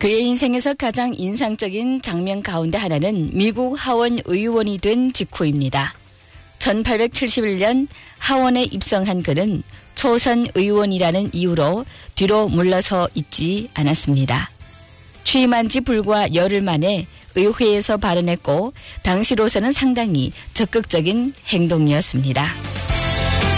그의 인생에서 가장 인상적인 장면 가운데 하나는 미국 하원 의원이 된 직후입니다. 1871년 하원에 입성한 그는 초선 의원이라는 이유로 뒤로 물러서 있지 않았습니다. 취임한 지 불과 열흘 만에 의회에서 발언했고 당시로서는 상당히 적극적인 행동이었습니다.